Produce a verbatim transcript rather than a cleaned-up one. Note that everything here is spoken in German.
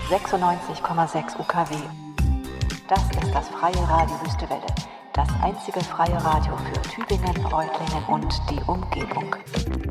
sechsundneunzig Komma sechs U K W. Das ist das Freie Radio Wüstewelle, das einzige freie Radio für Tübingen, Reutlingen und die Umgebung.